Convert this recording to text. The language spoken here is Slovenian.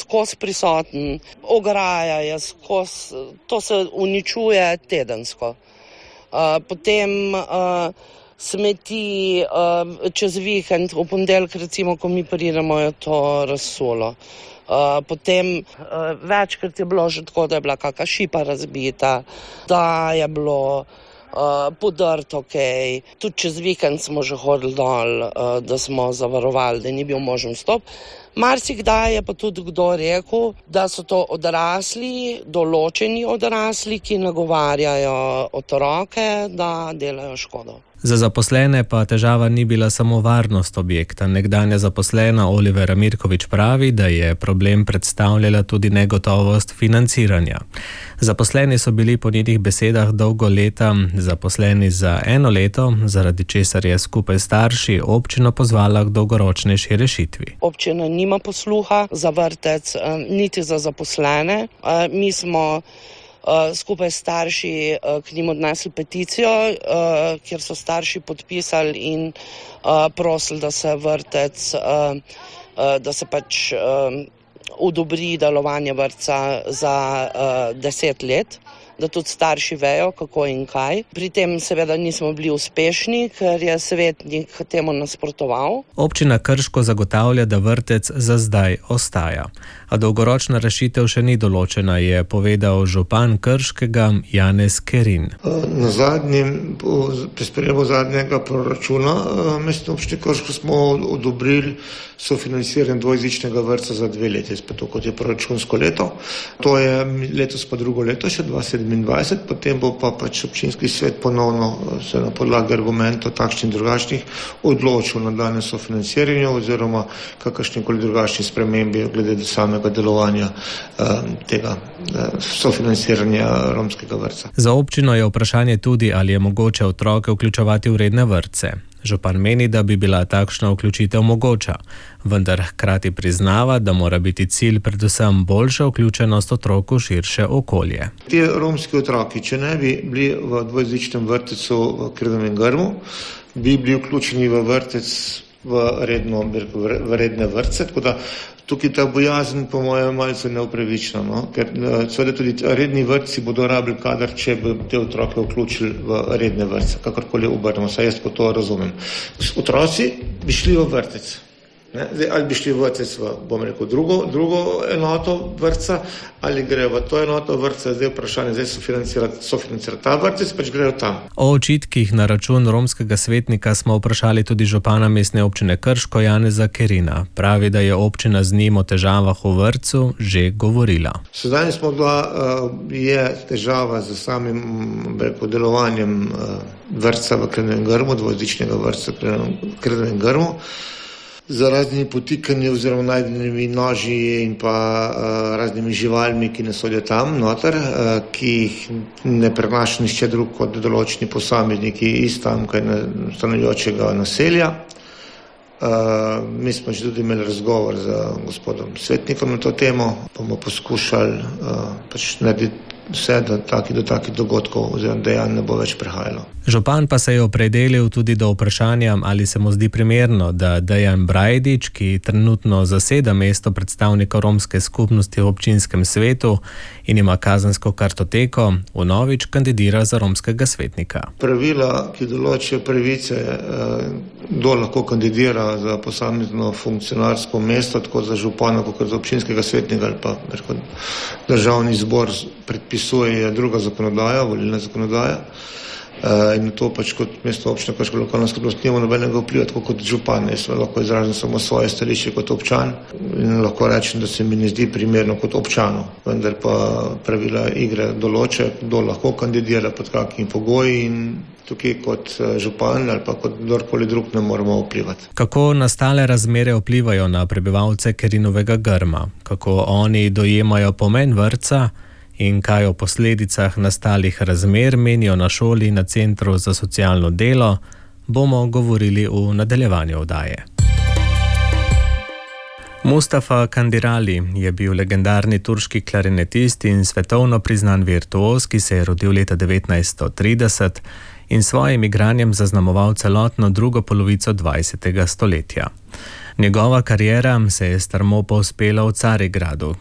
skozi prisoten, ograja je skozi, to se uničuje tedensko. Potem smeti čez vikend, v ponedeljek recimo, ko mi pridemo, je to razsulo. Potem večkrat je bilo že tako, da je bila kakšna šipa razbita, da je bilo podrto kaj. Tudi čez vikend smo že hodili dol, da smo zavarovali, da ni bil možen vstop. Marsikdaj je pa tudi kdo rekel, da so to odrasli, določeni odrasli, ki nagovarjajo otroke, da delajo škodo. Za zaposlene pa težava ni bila samo varnost objekta. Nekdanja zaposlena Olivera Mirković pravi, da je problem predstavljala tudi negotovost financiranja. Zaposleni so bili po njenih besedah dolgo leta zaposleni za 1 leto, zaradi česar je skupaj s starši občino pozvala k dolgoročnejši rešitvi. Občina nima posluha za vrtec, niti za zaposlene. Mi smo skupaj s starši k njim odnesli peticijo, kjer so starši podpisali in prosili, da se vrtec, da se pač odobri delovanje vrtca za 10 let, da tudi starši vejo, kako in kaj. Pri tem seveda nismo bili uspešni, ker je svetnik temu nasprotoval. Občina Krško zagotavlja, da vrtec za zdaj ostaja. A dolgoročna rešitev še ni določena, je povedal župan Krškega Janez Kerin. Pri sprejemu zadnjega proračuna mestne občine Krško smo odobrili sofinanciranje dvojezičnega vrtca za 2 leti, spet kot je proračunsko leto. To je letos pa drugo leto, še 2027, potem bo pa pač občinski svet ponovno se na podlagi argumentov takšnih in drugačnih odločil na daljnem sofinanciranju oziroma kakršnikoli drugačni spremembi glede samega delovanja tega sofinanciranja romskega vrtca. Za občino je vprašanje tudi, ali je mogoče otroke vključevati v redne vrtce. Župan meni, da bi bila takšna vključitev mogoča, vendar hkrati priznava, da mora biti cilj predvsem boljša vključenost otrok v širše okolje. Ti romski otroki, če ne bi bili v dvojezičnem vrtcu v Kredovem Grmu, bi bili vključeni v vrtec v redne vrtce, tako da tukaj ta bojazen po mojem malce neupravična, no? Ker seveda tudi redni vrtci bodo rabili kadar, če bi te otroke vključili v redne vrtce, kakorkoli obrnemo, saj jaz po to razumem. Otroci bi šli v vrtec. Zdaj, ali bi šli v vrtec v, bom rekel, drugo enoto vrtca, ali gre v to enoto vrtca, zdaj vprašanje, zdaj sofinancirati ta vrtec, pač grejo tam. O očitkih na račun romskega svetnika smo vprašali tudi župana mestne občine Krško Janeza Kerina. Pravi, da je občina z njim o težavah v vrtcu že govorila. Sedaj smo je težava z samim delovanjem vrtca v Kredovem Grmu, dvojezičnega vrtca v Kredovem Grmu, z raznimi potikanji oziroma najdenimi noži in pa raznimi živalmi, ki ne sodijo tam noter, ki jih ne prenaša nihče drug kot določeni posamezniki iz tamkaj stanujočega naselja. Mi smo že tudi imeli razgovor z gospodom svetnikom na to temo, bomo poskušali pač narediti vse, da do takih dogodkov oziroma dejanj ne bo več prihajalo. Župan pa se je opredelil tudi do vprašanja, ali se mu zdi primerno, da Dejan Brajdič, ki trenutno zaseda mesto predstavnika romske skupnosti v občinskem svetu in ima kazensko kartoteko, vnovič kandidira za romskega svetnika. Pravila, ki določajo pravice, kdo lahko kandidira za posamezno funkcionarsko mesto, tako za župana, kot za občinskega svetnika ali pa državni zbor predpisuje druga zakonodaja, volilna zakonodaja. In na to pač kot mestna občina, kot lokalna skupnost nima nobenega vpliva, tako kot župan. Jaz lahko izražam samo svoje stališče kot občan in lahko rečem, da se mi ne zdi primerno kot občanu. Vendar pa pravila igre določa, kdo lahko kandidira, pod kakimi pogoji, in tukaj kot župan ali pa kot kdorkoli drug ne moramo vplivati. Kako nastale razmere vplivajo na prebivalce Kerinovega Grma? Kako oni dojemajo pomen vrtca? In kaj o posledicah nastalih razmer menijo na šoli na Centru za socialno delo, bomo govorili v nadaljevanju oddaje. Mustafa Kandirali je bil legendarni turški klarinetist in svetovno priznan virtuoz, ki se je rodil leta 1930 in svojim igranjem zaznamoval celotno drugo polovico 20. stoletja. Njegova kariera se je strmo povzpela v Carigradu,